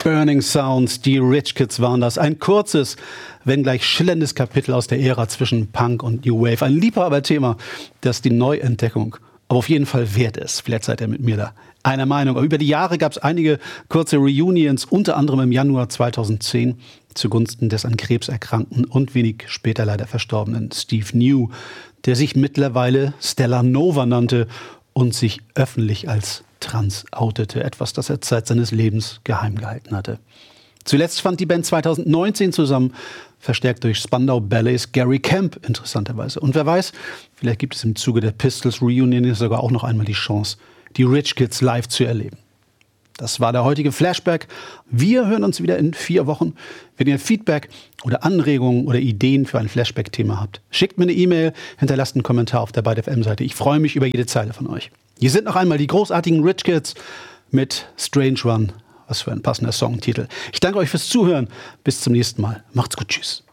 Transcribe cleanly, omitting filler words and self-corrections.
Burning Sounds, die Rich Kids waren das. Ein kurzes, wenn gleich schillerndes Kapitel aus der Ära zwischen Punk und New Wave. Ein Liebhaberthema, das die Neuentdeckung aber auf jeden Fall wert ist. Vielleicht seid ihr mit mir da einer Meinung. Aber über die Jahre gab es einige kurze Reunions, unter anderem im Januar 2010 zugunsten des an Krebs erkrankten und wenig später leider verstorbenen Steve New, der sich mittlerweile Stella Nova nannte und sich öffentlich als trans outete, etwas, das er Zeit seines Lebens geheim gehalten hatte. Zuletzt fand die Band 2019 zusammen, verstärkt durch Spandau Ballets, Gary Camp interessanterweise. Und wer weiß, vielleicht gibt es im Zuge der Pistols Reunion sogar auch noch einmal die Chance, die Rich Kids live zu erleben. Das war der heutige Flashback. Wir hören uns wieder in 4 Wochen. Wenn ihr Feedback oder Anregungen oder Ideen für ein Flashback-Thema habt, schickt mir eine E-Mail, hinterlasst einen Kommentar auf der Byte FM-Seite. Ich freue mich über jede Zeile von euch. Hier sind noch einmal die großartigen Rich Kids mit Strange One. Was für ein passender Songtitel. Ich danke euch fürs Zuhören. Bis zum nächsten Mal. Macht's gut. Tschüss.